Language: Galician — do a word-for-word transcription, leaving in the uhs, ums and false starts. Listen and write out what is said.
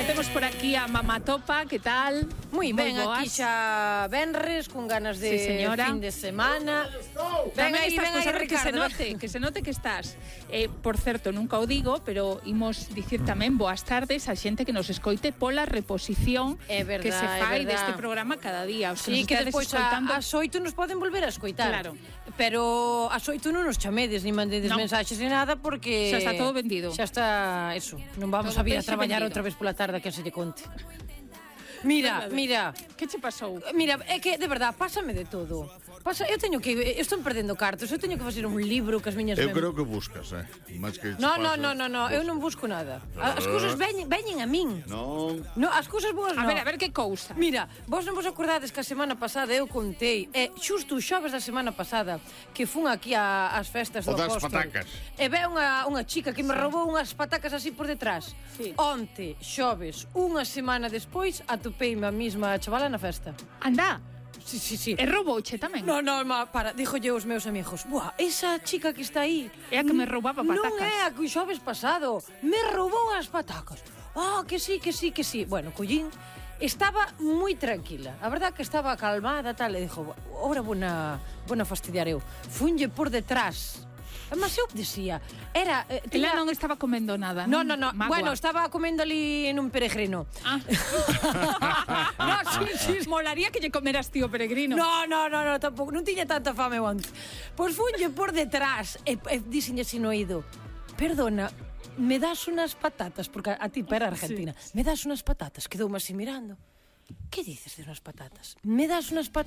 Xa temos por aquí a Mamatopa, que tal? Moi ben, aquí xa venres, con ganas de sí, señora. Fin de semana. Ven aí, ven aí, Ricardo. Que se note, que se note que estás. Eh, por certo, nunca o digo, pero imos dicir tamén boas tardes a xente que nos escoite pola reposición verdad, que se fai deste programa cada día. Os que sí, nos que despois escoitando... ás oito nos poden volver a escoitar. Claro. Pero ás oito non nos chamedes, ni mandedes no. mensaxes ni nada, porque... Xa está todo vendido. Xa está, eso, non vamos todo a vir a traballar vendido. outra vez pola tarde que se lle conte. Mira, mira. Que che pasou? Mira, é que, de verdad, pásame de todo. Pasa, eu teño que... Eu estou perdendo cartos, eu teño que facer un libro que as miñas... Eu creo que buscas, eh? Más que no, no, no, no, no, eu non busco nada. As cousas veñen, veñen a min. Non. No, as cousas boas non. A ver, a ver que cousa. Mira, vos non vos acordades que a semana pasada eu contei, e xusto o xoves da semana pasada, que fun aquí a, ás festas do O das Apóstol. patacas. E ve unha, unha chica que me roubou unhas patacas así por detrás. Sí. Onte, xoves, unha semana despois, atopeime a mesma chavala na festa. Anda. Sí, sí, sí. E roubouche tamén? No, no, ma, para, díjolle aos meus amigos, buah, esa chica que está aí é a que me roubaba patacas. Non é a que o xoves pasado me roubou as patacas. Ah, que sí, que sí, que sí. Bueno, collín, estaba moi tranquila. A verdad que estaba calmada, tal, e dixo, ora bona, bona fastidiar eu. Funlle por detrás. Mas eu decía, era... Eh, Ela non estaba comendo nada, non? Non, No, no, no. Bueno, estaba comendo ali en un peregrino. Ah. No, sí, sí. Molaría que lle comeras tío peregrino. No, no, no, no, tampouco. Non tiña tanta fame eu antes. Pois funlle por detrás e, e dixenlle así no oído, perdona, me das unas patatas, porque a, a ti para Argentina, sí. Me das unas patatas, quedoume así mirando. Que dices de unas patatas? Me das unas patatas?